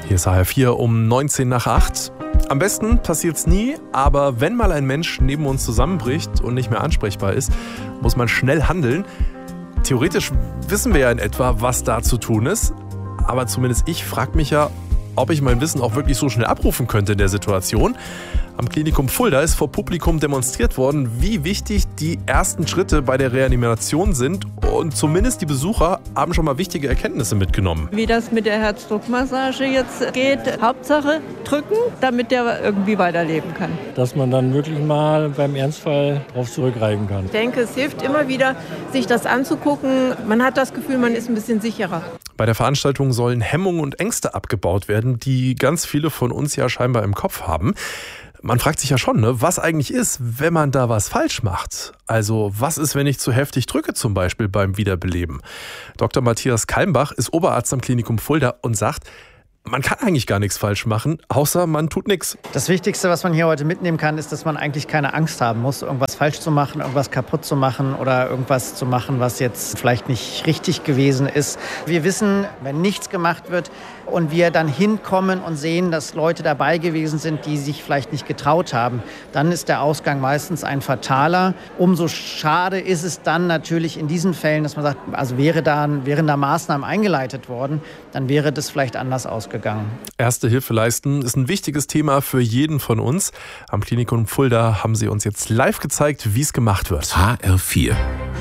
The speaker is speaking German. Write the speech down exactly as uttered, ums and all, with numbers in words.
Hier ist H R vier um neunzehn nach acht. Am besten passiert's nie, aber wenn mal ein Mensch neben uns zusammenbricht und nicht mehr ansprechbar ist, muss man schnell handeln. Theoretisch wissen wir ja in etwa, was da zu tun ist, aber zumindest ich frage mich ja, ob ich mein Wissen auch wirklich so schnell abrufen könnte in der Situation. Am Klinikum Fulda ist vor Publikum demonstriert worden, wie wichtig die ersten Schritte bei der Reanimation sind. Und zumindest die Besucher haben schon mal wichtige Erkenntnisse mitgenommen. Wie das mit der Herzdruckmassage jetzt geht, Hauptsache drücken, damit der irgendwie weiterleben kann. Dass man dann wirklich mal beim Ernstfall drauf zurückgreifen kann. Ich denke, es hilft immer wieder, sich das anzugucken. Man hat das Gefühl, man ist ein bisschen sicherer. Bei der Veranstaltung sollen Hemmungen und Ängste abgebaut werden, die ganz viele von uns ja scheinbar im Kopf haben. Man fragt sich ja schon, ne, was eigentlich ist, wenn man da was falsch macht. Also was ist, wenn ich zu heftig drücke, zum Beispiel beim Wiederbeleben? Doktor Matthias Kalmbach ist Oberarzt am Klinikum Fulda und sagt, man kann eigentlich gar nichts falsch machen, außer man tut nichts. Das Wichtigste, was man hier heute mitnehmen kann, ist, dass man eigentlich keine Angst haben muss, irgendwas falsch zu machen, irgendwas kaputt zu machen oder irgendwas zu machen, was jetzt vielleicht nicht richtig gewesen ist. Wir wissen, wenn nichts gemacht wird und wir dann hinkommen und sehen, dass Leute dabei gewesen sind, die sich vielleicht nicht getraut haben, dann ist der Ausgang meistens ein fataler. Umso schade ist es dann natürlich in diesen Fällen, dass man sagt, also wäre da, wären da Maßnahmen eingeleitet worden, dann wäre das vielleicht anders ausgegangen. Erste Hilfe leisten ist ein wichtiges Thema für jeden von uns. Am Klinikum Fulda haben sie uns jetzt live gezeigt, wie es gemacht wird. H R vier.